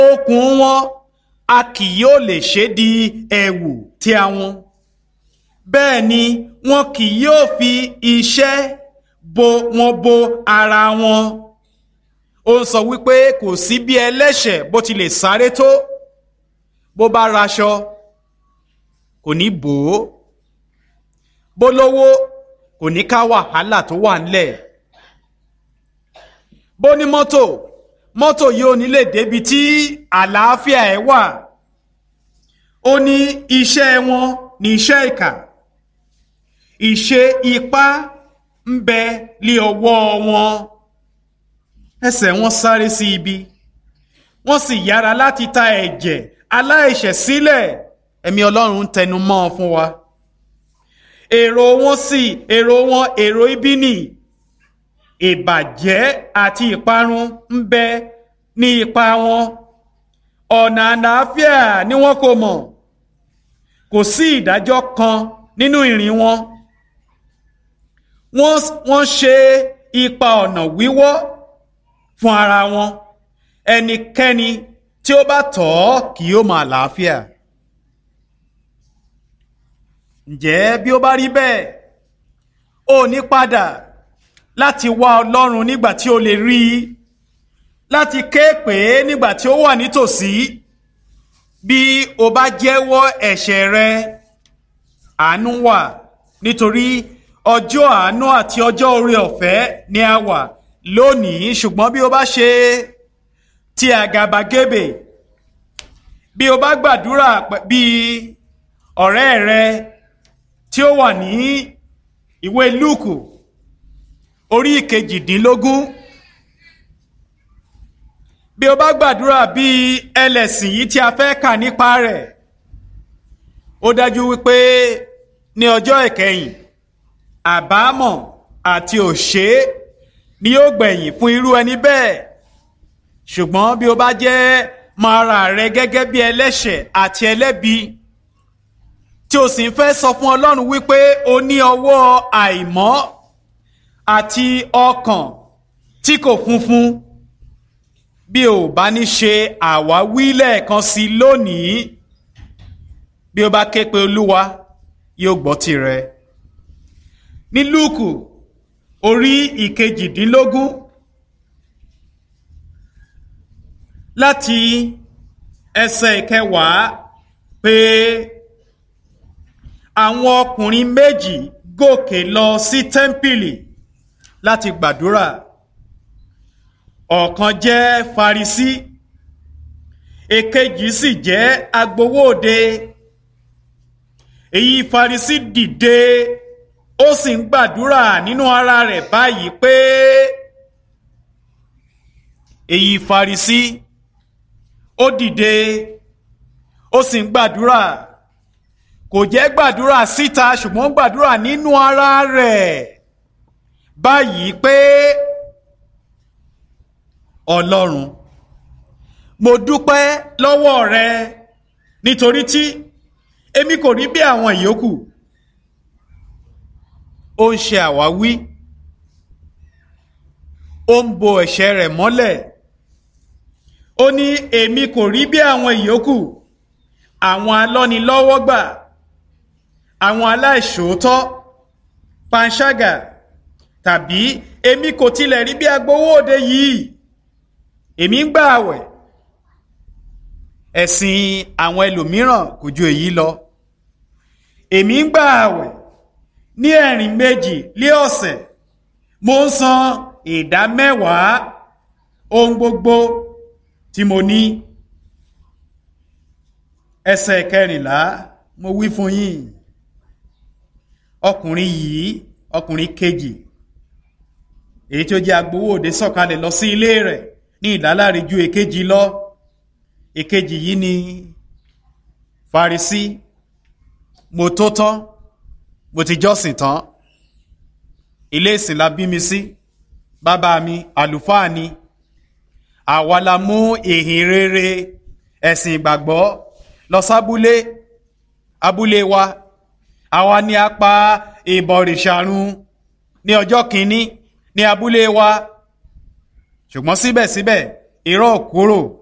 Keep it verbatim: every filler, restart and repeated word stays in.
okùn wọn a kì yóò lè ṣe di ẹ̀wù tí àwọn bẹ́ẹ̀ ni wọn kì yóò fi iṣẹ́ bo wọn bo ara wọn. Ó ń sọ wípé kò sí bí ẹlẹ́ṣẹ̀ bó ti lè sáré tó, bó bá raṣọ kò ní bò ó, bó lówó kò ní ká wàhálà tó wà ńlẹ̀, bó ní mọ́tò mọ́tò yóò ní lè débi tí àlàáfíà ẹ̀ wà. Ó ní iṣẹ́ wọn ní iṣẹ́ ìkà, ìṣe ipá ń bẹ lé ọwọ́ wọn. Ẹsẹ̀ wọn sáré sí ibi, wọ́n sì yára láti ta ẹ̀jẹ̀ aláìṣẹ̀ sílẹ̀. Ẹ̀mí Ọlọ́run ń tẹnu mọ́ ọ fún wa. Èrò wọn sì èrò wọn èrò ibi ni, ìbàjẹ́ àti ìparun ń bẹ ní ipa wọn. Ọ̀nà àlàáfíà ni wọn kò mọ̀, kò sí ìdájọ́ kan nínú ìrìn wọn. Wọ́n ṣe ipa ọ̀nà wíwọ́ fún ara wọn. Ẹnikẹ́ni tí ó bá tọ̀ ọ́ kì yóò mọ àlàáfíà. Ǹjẹ́ bí ó bá rí bẹ́ẹ̀, ó ní padà láti wá Ọlọ́run nígbà tí ó lè rí i, láti ké pè é nígbà tí ó wà nítòsí. Bí o bá jẹ́wọ́ ẹ̀ṣẹ̀ rẹ, àánú wà, nítorí ọjọ́ àánú àti ọjọ́ oore ọ̀fẹ́ ni a wà lónìí. Ṣùgbọ́n bí o bá ṣe ti àgàbàgebè, bí o bá gbàdúrà bí ọ̀rẹ́ rẹ tí ó wà ní ìwé Lúùkù orí ìkejìdínlógún, bí o bá gbàdúrà bí ẹlẹ́sìn yìí tí a fẹ́ kà nípa rẹ̀, ó dájú wípé ní ọjọ́ ìkẹyìn àbámọ̀ àti òṣé ni yóò gbẹ̀yìn fún irú ẹni bẹ́ẹ̀. Ṣùgbọ́n bí o bá jẹ́ mọ̀ ara rẹ gẹ́gẹ́ bí ẹlẹ́ṣẹ̀ àti ẹlẹ́bi, tí o sì ń fẹ́ sọ fún Ọlọ́run wípé o ní ọwọ́ àìmọ́ àti ọkàn tí kò funfun, bí o bá ní ṣe àwáwí lẹ́ẹ̀kan sí lónìí, bí o bá ké pe Olúwa yóò gbọ́ tirẹ̀. Ní Lúùkù orí ìkejìdínlógún láti ẹsẹ̀ ìkẹwàá, pé àwọn ọkùnrin méjì gòkè lọ sí tẹ́ḿpìlì láti gbàdúrà. Ọ̀kan jẹ́ Farisí, èkejì sì jẹ́ agbowóde. Èyí Farisí dìde, ó sì ń gbàdúrà nínú ara rẹ̀ báyìí pé èyí Farisí ó dìde, ó sì ń gbàdúrà, kò jẹ́ gbàdúrà síta ṣùgbọ́n gbàdúrà nínú ara rẹ̀ báyìí pé Ọlọ́run, mo dúpẹ́ lọ́wọ́ rẹ nítorí tí èmi kò rí bí àwọn ìyókù. Ó ń ṣe àwáwí, ó ń bo ẹ̀ṣẹ̀ rẹ̀ mọ́lẹ̀. Ó ní èmi kò rí bí àwọn ìyókù, àwọn alọ́nilọ́wọ́gbà, àwọn aláìṣòótọ́, panṣágà, tàbí èmi kò tilẹ̀ rí bí agbowóde yìí. Èmi ń gbà àwẹ̀. Ẹ̀sìn àwọn ẹlòmíràn kò ju èyí lọ. Èmi ń gbà àwẹ̀ ní ẹ̀rìn méjì lé ọ̀sẹ̀, mo ń san ìdá mẹ́wàá ohun gbogbo tí mo ní. Ẹsẹ̀ kẹrìnlá, mo wí fún yín, ọkùnrin yìí, ọkùnrin kejì, èyí tí ó jẹ́ agbowóde, sọ̀kalẹ̀ lọ sí ilé rẹ̀ ní ìdáláre ju èkejì lọ. Èkejì yìí ni Farisí. Mo tó tán, mo ti jọ́sìn tán, ilé ìsìn la bí mi sí, bàbá mi àlùfáà ni, àwa la mú ìhìn rere ẹ̀sìn ìgbàgbọ́ lọ sábúlé abúlé wa, àwa ni a pa ìbọ̀rìṣà run ní ọjọ́ kìíní ní abúlé wa. Ṣùgbọ́n síbẹ̀síbẹ̀ irọ́ kúrò